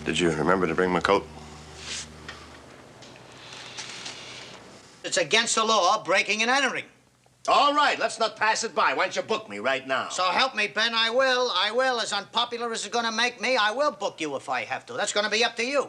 Did you remember to bring my coat? It's against the law, breaking and entering. All right, let's not pass it by. Why don't you book me right now? So help me, Ben, I will. I will. As unpopular as it's gonna make me, I will book you if I have to. That's gonna be up to you.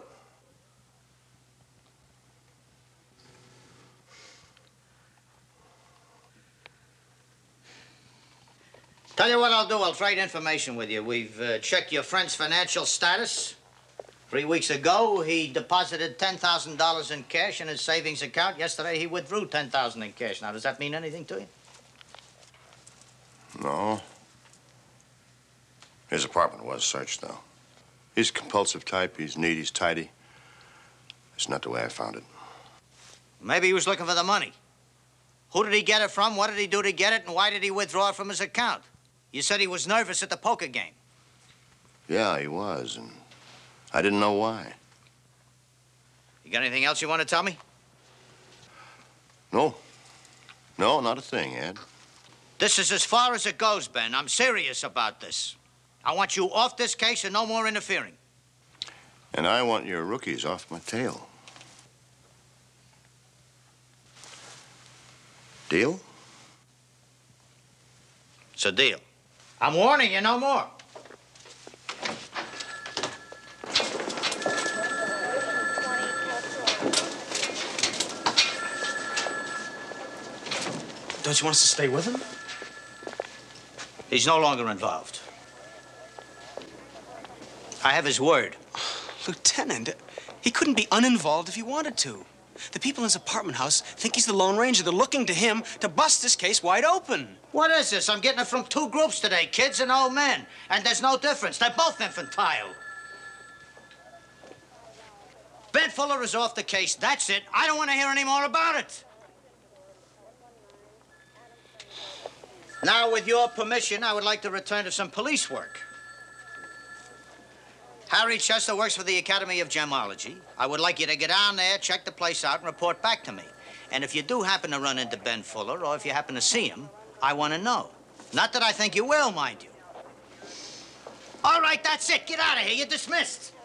Tell you what I'll do. I'll trade information with you. We've checked your friend's financial status. 3 weeks ago, he deposited $10,000 in cash in his savings account. Yesterday, he withdrew $10,000 in cash. Now, does that mean anything to you? No. His apartment was searched, though. He's a compulsive type. He's neat. He's tidy. It's not the way I found it. Maybe he was looking for the money. Who did he get it from? What did he do to get it? And why did he withdraw it from his account? You said he was nervous at the poker game. Yeah, he was, and I didn't know why. You got anything else you want to tell me? No. No, not a thing, Ed. This is as far as it goes, Ben. I'm serious about this. I want you off this case and no more interfering. And I want your rookies off my tail. Deal? It's a deal. I'm warning you, no more. Don't you want us to stay with him? He's no longer involved. I have his word. Lieutenant, he couldn't be uninvolved if he wanted to. The people in his apartment house think he's the Lone Ranger. They're looking to him to bust this case wide open. What is this? I'm getting it from 2 groups today, kids and old men. And there's no difference. They're both infantile. Ben Fuller is off the case. That's it. I don't want to hear any more about it. Now, with your permission, I would like to return to some police work. Harry Chester works for the Academy of Gemology. I would like you to get down there, check the place out, and report back to me. And if you do happen to run into Ben Fuller, or if you happen to see him, I want to know. Not that I think you will, mind you. All right, that's it. Get out of here. You're dismissed.